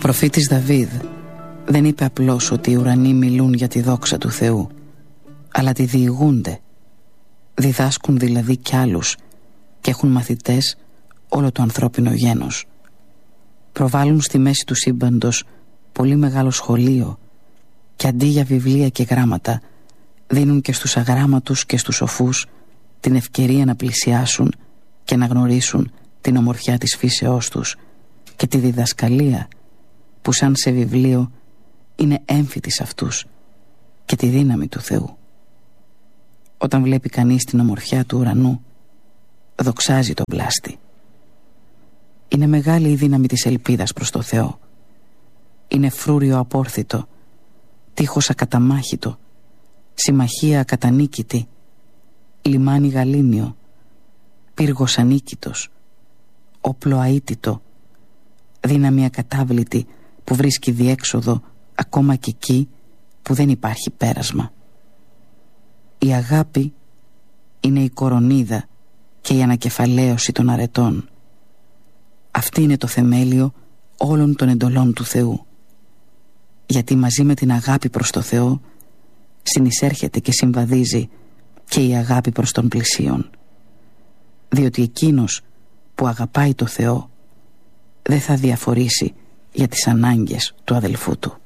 προφήτης Δαβίδ δεν είπε απλώς ότι οι ουρανοί μιλούν για τη δόξα του Θεού, αλλά τη διηγούνται. Διδάσκουν δηλαδή κι άλλους και έχουν μαθητές όλο το ανθρώπινο γένος. Προβάλλουν στη μέση του σύμπαντος πολύ μεγάλο σχολείο και αντί για βιβλία και γράμματα δίνουν και στους αγράμματους και στους σοφούς την ευκαιρία να πλησιάσουν και να γνωρίσουν την ομορφιά της φύσεώς τους και τη διδασκαλία που σαν σε βιβλίο είναι έμφυτη σε αυτούς και τη δύναμη του Θεού. Όταν βλέπει κανείς την ομορφιά του ουρανού, δοξάζει τον πλάστη. Είναι μεγάλη η δύναμη της ελπίδας προς το Θεό. Είναι φρούριο απόρθητο, τείχος ακαταμάχητο, συμμαχία ακατανίκητη, λιμάνι γαλήνιο, πύργος ανίκητος, όπλο αίτητο, δύναμη ακατάβλητη που βρίσκει διέξοδο ακόμα και εκεί που δεν υπάρχει πέρασμα. Η αγάπη είναι η κορονίδα και η ανακεφαλαίωση των αρετών. Αυτή είναι το θεμέλιο όλων των εντολών του Θεού. Γιατί μαζί με την αγάπη προς το Θεό συνεισέρχεται και συμβαδίζει και η αγάπη προς τον πλησίον. Διότι εκείνος που αγαπάει το Θεό δεν θα διαφορήσει για τις ανάγκες του αδελφού του.